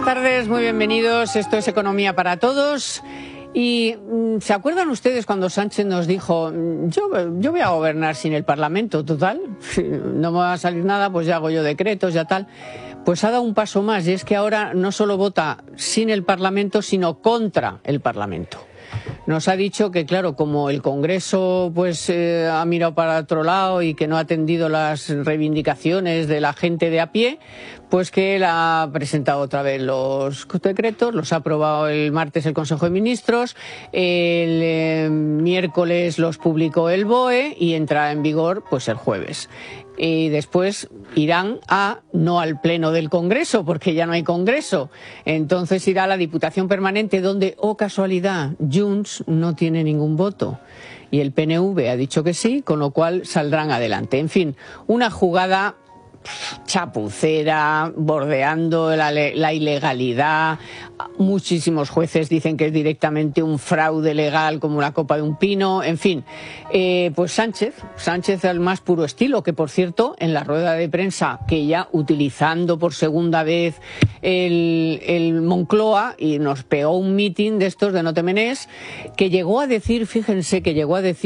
tardes, muy bienvenidos. Esto es Economía para Todos. Y ¿se acuerdan ustedes cuando Sánchez nos dijo yo voy a gobernar sin el Parlamento, total? Si no me va a salir nada, pues ya hago yo decretos, ya tal. Pues ha dado un paso más y es que ahora no solo vota sin el Parlamento, sino contra el Parlamento. Nos ha dicho que, claro, como el Congreso pues ha mirado para otro lado y que no ha atendido las reivindicaciones de la gente de a pie, pues que él ha presentado otra vez los decretos, los ha aprobado el martes el Consejo de Ministros, el miércoles los publicó el BOE y entrará en vigor pues el jueves. Y después irán no al pleno del Congreso, porque ya no hay Congreso. Entonces irá a la Diputación Permanente, donde, oh casualidad, Junts no tiene ningún voto. Y el PNV ha dicho que sí, con lo cual saldrán adelante. En fin, una jugada chapucera, bordeando la ilegalidad. Muchísimos jueces dicen que es directamente un fraude legal como la copa de un pino. En fin, pues Sánchez al más puro estilo, que por cierto en la rueda de prensa que ya utilizando por segunda vez el Moncloa y nos pegó un mitin de estos de no te menes, que llegó a decir, fíjense que llegó a decir